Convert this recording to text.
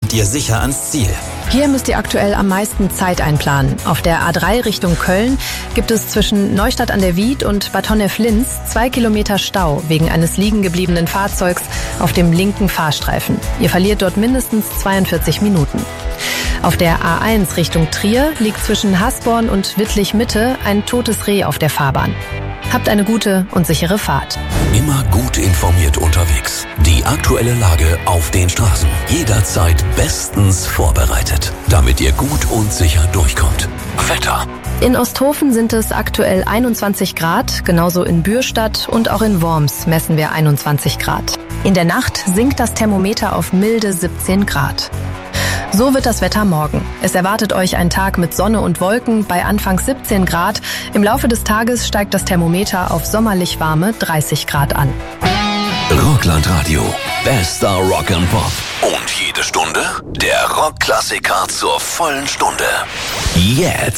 kommt ihr sicher ans Ziel. Hier müsst ihr aktuell am meisten Zeit einplanen. Auf der A3 Richtung Köln gibt es zwischen Neustadt an der Wied und Bad Honnef-Linz 2 Kilometer Stau wegen eines liegen gebliebenen Fahrzeugs auf dem linken Fahrstreifen. Ihr verliert dort mindestens 42 Minuten. Auf der A1 Richtung Trier liegt zwischen Hasborn und Wittlich-Mitte ein totes Reh auf der Fahrbahn. Habt eine gute und sichere Fahrt. Immer gut informiert unterwegs. Die aktuelle Lage auf den Straßen. Jederzeit bestens vorbereitet, damit ihr gut und sicher durchkommt. Wetter. In Osthofen sind es aktuell 21 Grad, genauso in Bürstadt und auch in Worms messen wir 21 Grad. In der Nacht sinkt das Thermometer auf milde 17 Grad. So wird das Wetter morgen. Es erwartet euch ein Tag mit Sonne und Wolken bei anfangs 17 Grad. Im Laufe des Tages steigt das Thermometer auf sommerlich warme 30 Grad an. Rockland-Radio. Bester Rock and Pop. Und jede Stunde der Rockklassiker zur vollen Stunde. Jetzt.